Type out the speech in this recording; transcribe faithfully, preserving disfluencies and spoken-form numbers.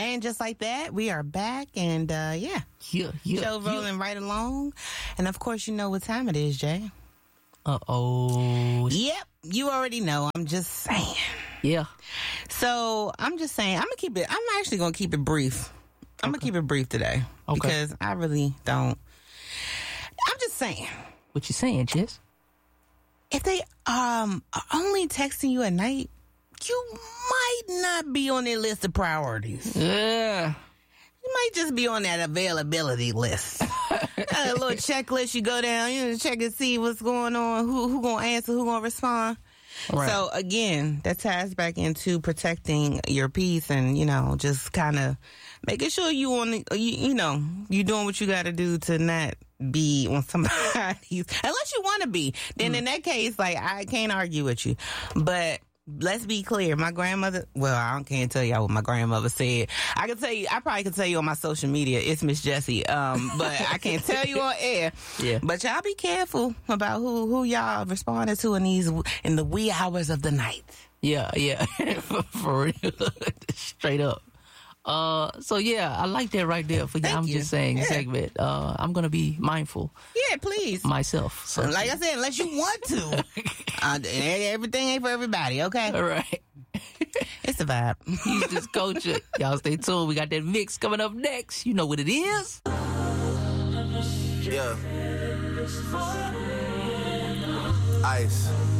And just like that, we are back, and uh, yeah, yeah, yeah, show rolling yeah. right along. And of course, you know what time it is, Jay. Uh oh. Yep, you already know. I'm just saying. Yeah. So I'm just saying. I'm gonna keep it. I'm actually gonna keep it brief. I'm okay. gonna keep it brief today okay. because I really don't. I'm just saying. What you saying, Jess? If they um are only texting you at night, you might not be on their list of priorities. Yeah. You might just be on that availability list. A little checklist you go down, you know, check and see what's going on, who who gonna answer, who gonna respond. Right. So again, that ties back into protecting your peace and, you know, just kind of making sure you on the, you, you know, you doing what you got to do to not be on somebody's, unless you want to be. Then mm. in that case, like, I can't argue with you. But let's be clear. My grandmother, well, I can't tell y'all what my grandmother said. I can tell you, I probably can tell you on my social media, it's Miss Jessie. Um, but I can't tell you on air. Yeah. But y'all be careful about who, who y'all responded to in these, in the wee hours of the night. Yeah, yeah. for, for real. Straight up. Uh, so yeah, I like that right there for you. I'm you. just saying yeah. segment. Uh, I'm gonna be mindful. Yeah, please. Myself. So. Like I said, unless you want to. uh, everything ain't for everybody, okay? All right. It's a vibe. He's just culture. Y'all stay tuned. We got that mix coming up next. You know what it is. Yeah. Ice.